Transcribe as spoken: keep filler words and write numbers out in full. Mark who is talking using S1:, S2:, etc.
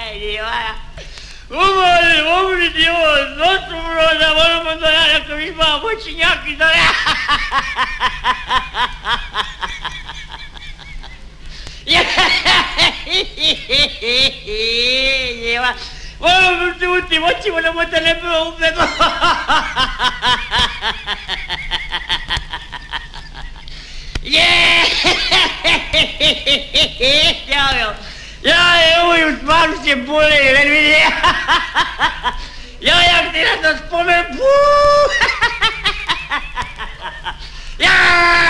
S1: Umori, umri, Dio, nostru roda, mă mândărearea că mi-i bă, bă, cineachii, dărea. Bă, nu știu, uite, mă, ce mă lămătele pe umple, bă. Ia, ia, ia, eu, Usman, ce bune, renuie. Ia, ia, că te las să spome, buuu. Ia!